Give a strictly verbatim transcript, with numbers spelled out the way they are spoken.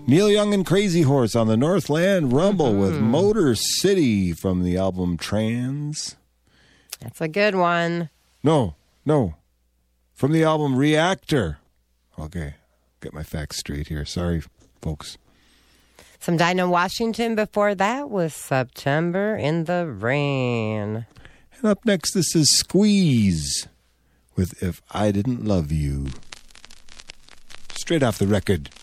Neil Young and Crazy Horse on the Northland Rumble mm-hmm. with Motor City from the album Trans. That's a good one. No, no. From the album Reactor. Okay, get my facts straight here. Sorry, folks. Some Dinah Washington before that was September in the Rain. And up next, this is Squeeze with If I Didn't Love You. Straight off the record.